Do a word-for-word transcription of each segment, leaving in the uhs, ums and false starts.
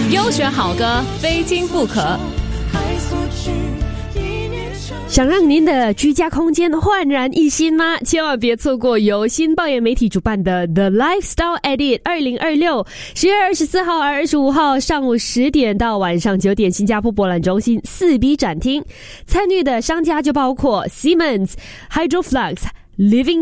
优选好歌，非听不可。 想让您的居家空间焕然一新吗？千万别错过由新报业媒体主办的 The Lifestyle Edit 二零二六，十月二十四号、二十五号上午十点到晚上九点，新加坡博览中心四 B 展厅。参与的商家就包括 Siemens、Hydroflux、Living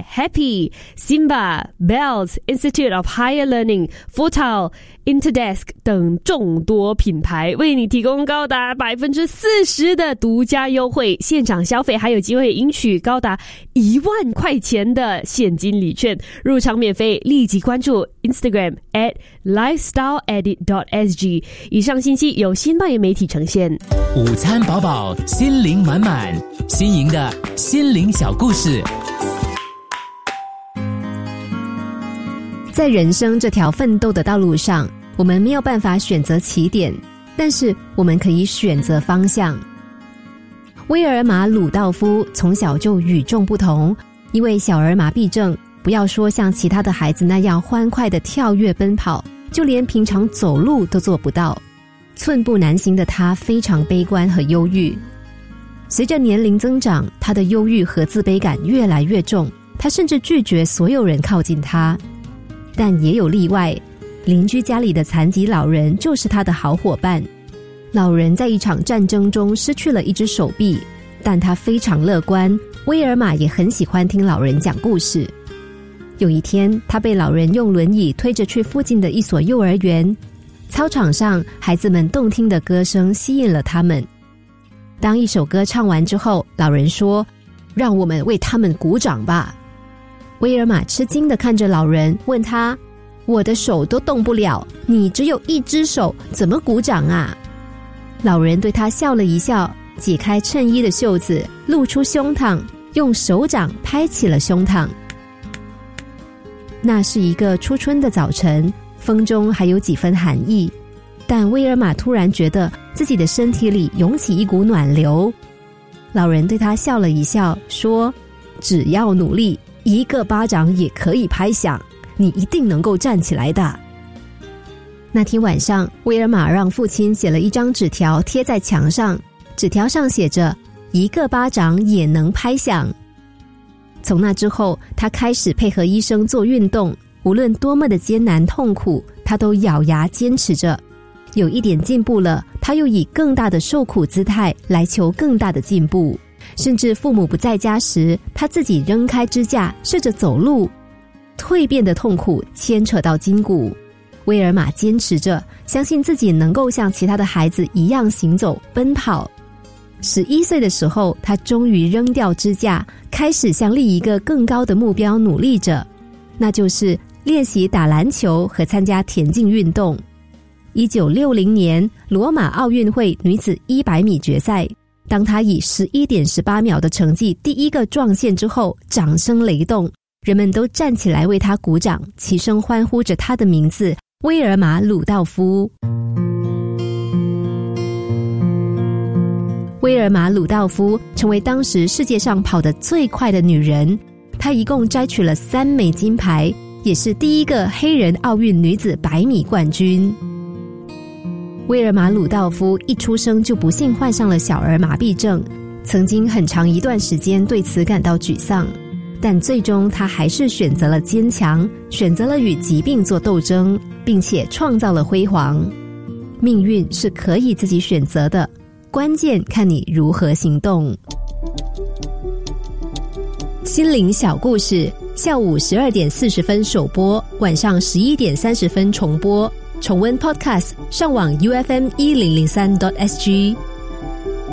Care、Happy、Simba、Bells、Institute of Higher Learning、Futal、Interdesk 等众多品牌，为你提供高达 百分之四十 的独家优惠，现场消费还有机会赢取高达一万块钱的现金礼券，入场免费，立即关注 Instagram at lifestyle edit dot s g。 以上信息由新报业媒体呈现。 午餐饱饱，心灵满满，新颖的心灵小故事。 在人生这条奋斗的道路上，我们没有办法选择起点，但是我们可以选择方向。威尔玛·鲁道夫从小就与众不同，因为小儿麻痹症，不要说像其他的孩子那样欢快地跳跃奔跑，就连平常走路都做不到。寸步难行的他非常悲观和忧郁。随着年龄增长，他的忧郁和自卑感越来越重，他甚至拒绝所有人靠近他。但也有例外，邻居家里的残疾老人就是他的好伙伴。老人在一场战争中失去了一只手臂，但他非常乐观，威尔玛也很喜欢听老人讲故事。有一天，他被老人用轮椅推着去附近的一所幼儿园，操场上孩子们动听的歌声吸引了他们。当一首歌唱完之后，老人说：“让我们为他们鼓掌吧。”威尔玛吃惊地看着老人，问他：“我的手都动不了，你只有一只手，怎么鼓掌啊？”老人对他笑了一笑，解开衬衣的袖子，露出胸膛，用手掌拍起了胸膛。那是一个初春的早晨，风中还有几分寒意，但威尔玛突然觉得自己的身体里涌起一股暖流。老人对他笑了一笑，说：“只要努力，一个巴掌也可以拍响，你一定能够站起来的。”那天晚上，威尔玛让父亲写了一张纸条贴在墙上，纸条上写着：“一个巴掌也能拍响。”从那之后，他开始配合医生做运动，无论多么的艰难痛苦，他都咬牙坚持着。有一点进步了，他又以更大的受苦姿态来求更大的进步。甚至父母不在家时，他自己扔开支架，试着走路。蜕变的痛苦牵扯到筋骨，威尔玛坚持着，相信自己能够像其他的孩子一样行走奔跑。十一岁的时候，他终于扔掉支架，开始向另一个更高的目标努力着，那就是练习打篮球和参加田径运动。一九六零年罗马奥运会女子一百米决赛，当他以十一点十八秒的成绩第一个撞线之后，掌声雷动，人们都站起来为他鼓掌，齐声欢呼着他的名字威尔玛·鲁道夫。威尔玛·鲁道夫成为当时世界上跑得最快的女人，她一共摘取了三枚金牌，也是第一个黑人奥运女子百米冠军。威尔玛·鲁道夫一出生就不幸患上了小儿麻痹症，曾经很长一段时间对此感到沮丧，但最终他还是选择了坚强，选择了与疾病做斗争，并且创造了辉煌。命运是可以自己选择的，关键看你如何行动。心灵小故事，下午十二点四十分首播，晚上十一点三十分重播。重温 Podcast， 上网 U F M 一零零三 点 S G。